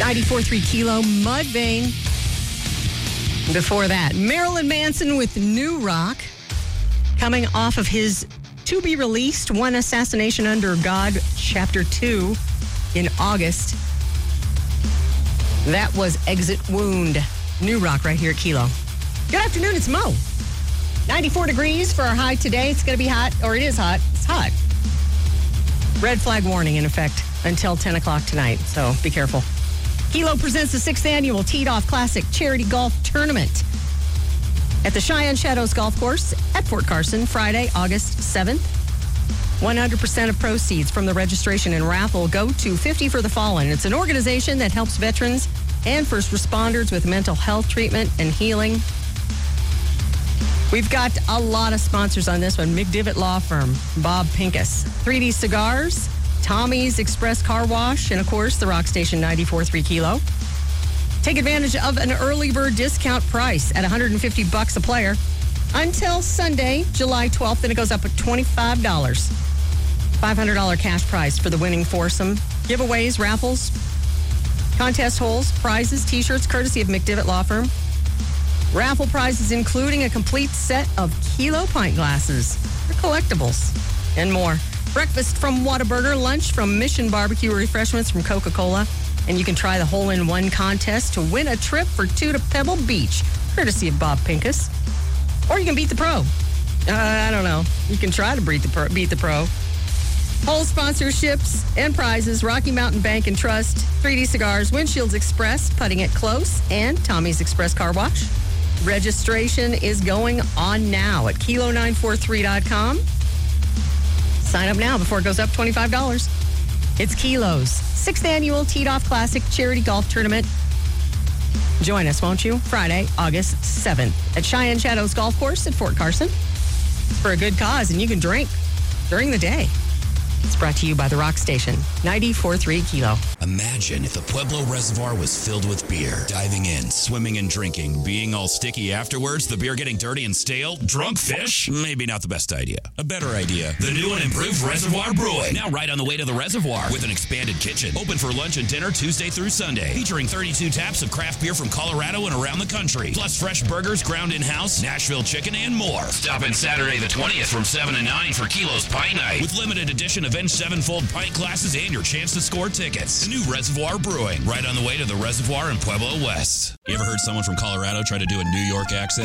94.3 Kilo, Mudvayne. Before that, Marilyn Manson with New Rock, coming off of his to-be-released One Assassination Under God, Chapter 2, in August. That was Exit Wound. New Rock right here at Kilo. Good afternoon, it's Mo. 94 degrees for our high today. It's going to be hot, or it is hot. It's hot. Red flag warning in effect until 10 o'clock tonight, so be careful. Kilo presents the 6th annual Teed Off Classic Charity Golf Tournament at the Cheyenne Shadows Golf Course at Fort Carson, Friday, August 7th. 100% of proceeds from the registration and raffle go to 50 for the Fallen. It's an organization that helps veterans and first responders with mental health treatment and healing. We've got a lot of sponsors on this one. McDivitt Law Firm, Bob Pincus, 3D Cigars, Tommy's Express Car Wash, and of course, the Rock Station 94.3 Kilo. Take advantage of an early bird discount price at $150 a player until Sunday, July 12th, and it goes up at $25. $500 cash prize for the winning foursome. Giveaways, raffles, contest holes, prizes, T-shirts, courtesy of McDivitt Law Firm. Raffle prizes including a complete set of Kilo pint glasses, for collectibles, and more. Breakfast from Whataburger, lunch from Mission Barbecue, refreshments from Coca-Cola, and you can try the hole-in-one contest to win a trip for two to Pebble Beach, courtesy of Bob Pincus. Or you can beat the pro. I don't know. You can try to beat the pro. Whole sponsorships and prizes, Rocky Mountain Bank and Trust, 3D Cigars, Windshields Express, Putting It Close, and Tommy's Express Car Wash. Registration is going on now at kilo943.com. Sign up now before it goes up $25. It's Kilo's 6th annual Teed Off Classic Charity Golf Tournament. Join us, won't you? Friday, August 7th at Cheyenne Shadows Golf Course at Fort Carson. It's for a good cause, and you can drink during the day. It's brought to you by the Rock Station, 94.3 Kilo. Imagine if the Pueblo Reservoir was filled with beer. Diving in, swimming and drinking, being all sticky afterwards, the beer getting dirty and stale, drunk fish? Maybe not the best idea. A better idea. The new and improved Reservoir Brewing. Now right on the way to the reservoir with an expanded kitchen. Open for lunch and dinner Tuesday through Sunday. Featuring 32 taps of craft beer from Colorado and around the country. Plus fresh burgers ground in-house, Nashville chicken, and more. Stop in Saturday the 20th from 7 to 9 for Kilo's Pint Night. With limited edition Avenged Sevenfold pint glasses and your chance to score tickets. The new Reservoir Brewing, right on the way to the reservoir in Pueblo West. You ever heard someone from Colorado try to do a New York accent?